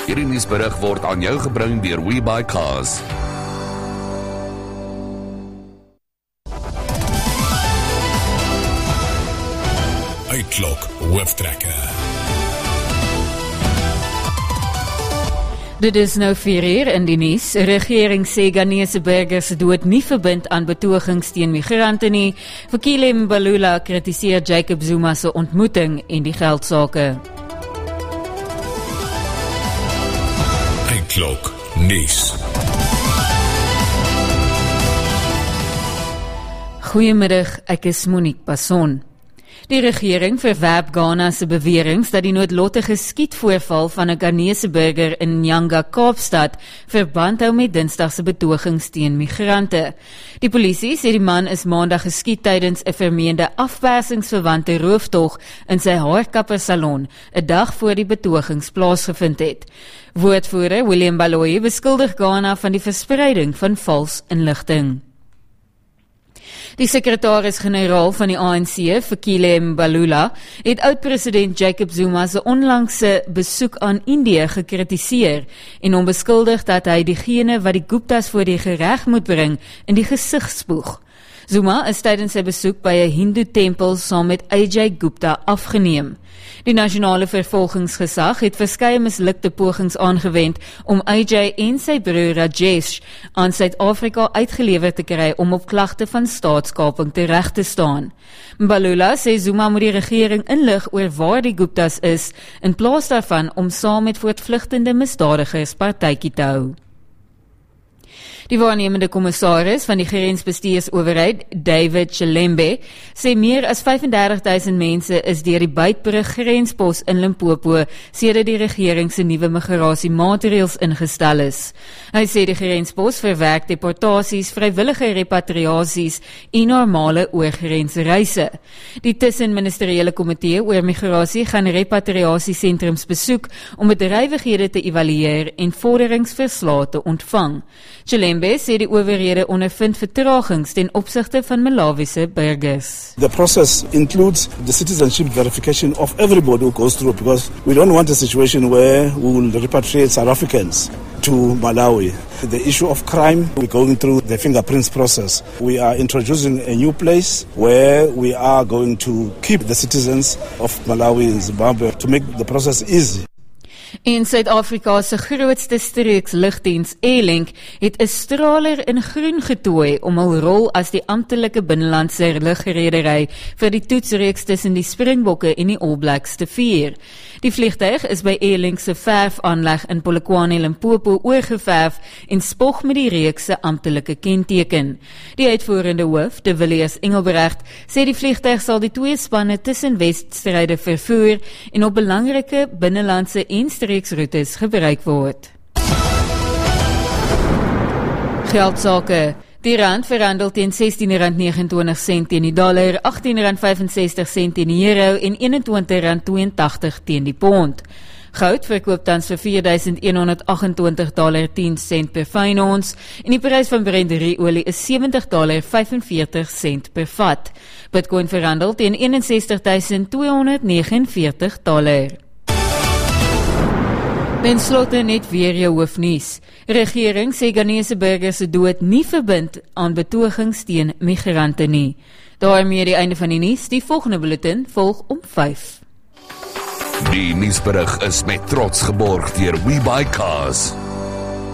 Hierdie nuusberig word aan jou gebring deur WeBuyCars. Uitklok hooftrekker. Dit is nou 4 uur in die nuus. Regering sê Ghanese burgers se dood nie verbind aan betogings teen migrante nie. Fikile Mbalula kritiseer Jacob Zuma se ontmoeting en die geldsaake. Uitklok nuus. Goeiemiddag, ek is Monique Passon. Die regering verwerp Ghana se beweringe dat die noodlottige skietvoorval van 'n Ghanese burger in Nyanga, Kaapstad, verband hou met Dinsdag se betogings teen migrante. Die polisie sê die man is Maandag geskiet tydens 'n vermeende afpersingsverwante rooftog in sy haarkappersalon, 'n dag voor die betogings plaasgevind het. Woordvoerder William Baloyi beskuldig Ghana van die verspreiding van vals inligting. Die sekretaris-generaal van die ANC, Fikile Mbalula, het oud-president Jacob Zuma se onlangse besoek aan Indië gekritiseer en hom beskuldig dat hy diegene wat die Guptas voor die gereg moet bring in die gesig spoeg. Zuma is tydens sy besoek by 'n Hindoe-tempel saam met AJ Gupta afgeneem. Die nasionale vervolgingsgesag het verskeie mislukte pogings aangewend om AJ en sy broer Rajesh aan Suid-Afrika uitgelewer te kry om op klagte van staatskaping tereg te staan. Mbalula sê Zuma moet die regering inlig oor waar die Guptas is, in plaas daarvan om saam met voortvlugtende misdadigers partytjie te hou. Die waarnemende kommissaris van die grensbestuursowerheid, David Chilembe, sê meer as 35.000 mense is deur die Beitbrug grenspos in Limpopo sedert die regering se nuwe migrasiemaatreëls ingestel is. Hy sê die grenspos verwerk deportasies, vrywillige repatriasies en normale oorgrensreise. Die tussenministeriële komitee oor migrasie gaan repatriasiesentrums besoek om bedrywighede te evalueer en vorderingsverslae te ontvang. Chilembe sê die owerhede ondervind vertragings ten opsigte van Malawise burgers. The process includes the citizenship verification of everybody who goes through, because we don't want a situation where we will repatriate South Africans to Malawi. The issue of crime, we're going through the fingerprints process. We are introducing a new place where we are going to keep the citizens of Malawi and Zimbabwe to make the process easy. En Suid-Afrika se grootste streekslugdiens, A-Link, het 'n straler in groen getooi om hul rol as die amptelike binnelandse lugredery vir die toetsreeks tussen die Springbokke en die All Blacks te vier. Die vliegtuig is by A-Link se verfaanleg in Polokwane, Limpopo oorgeverf en spog met die reeks se amptelike kenteken. Die uitvoerende hoof, De Villiers Engelbrecht, sê die vliegtuig sal die twee spanne tussen wedstryde vervoer en op belangrike binnelandse en streeksroetes gebruik word. Geldsaake. Die rand verhandel teen R16.29 teen die dollar, R18.65 teen die euro en R21.82 teen die pond. Goud verkoop tans vir $4.128.10 per fyn ons en die prys van Brent olie is $70.45 per vat. Bitcoin verhandel teen $61.249. Ten slotte net weer jou hoofnuus. Regering sê Ghanese burgers se dood nie verbind aan betogings teen migrante nie. Daarmee die einde van die nuus. Die volgende bulletin volg om 5. Die nuusberig is met trots geborg deur WeBuyCars.